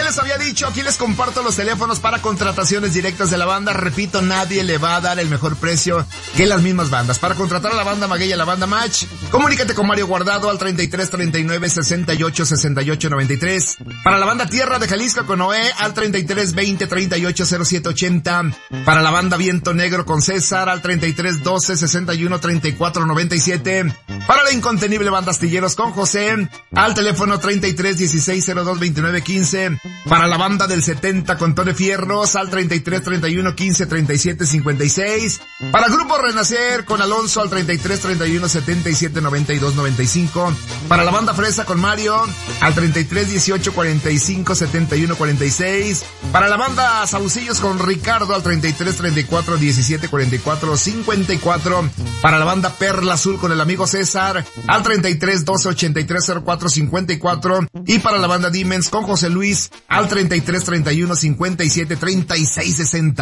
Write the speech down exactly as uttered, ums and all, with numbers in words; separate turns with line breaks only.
les había dicho, aquí les comparto los teléfonos para contrataciones directas de la banda. Repito, nadie le va a dar el mejor precio que las mismas bandas. Para contratar a la banda Maguey y a la banda Match, comunícate con Mario Guardado al treinta y tres, treinta y nueve, sesenta y ocho, sesenta y ocho, noventa y tres. Para la banda Tierra de Jalisco con Noé al treinta y tres, veinte, treinta y ocho, cero siete, ochenta. Para la banda Viento Negro con César al treinta y tres, doce, sesenta y uno, treinta y cuatro, noventa y siete. Para la incontenible banda Astilleros con José al teléfono treinta y tres, dieciséis, cero dos, veintinueve, quince. Para la banda del setenta con Tone Fierros al treinta y tres, treinta y uno, quince, treinta y siete, cincuenta y seis. Para Grupo Renacer con Alonso al treinta y tres, treinta y uno, setenta y siete, noventa y dos, noventa y cinco. Para la banda Fresa con Mario al treinta y tres, dieciocho, cuarenta y cinco, setenta y uno, cuarenta y seis. Para la banda Saucillos con Ricardo al treinta y tres, treinta y cuatro, diecisiete, cuarenta y cuatro, cincuenta y cuatro. Para la banda Perla Azul con el amigo César al treinta y tres, doce, ochenta y tres, cero cuatro, cincuenta y cuatro. Y para la banda Dimens con José Luis al treinta y tres, treinta y uno, cincuenta y siete, treinta y seis, sesenta.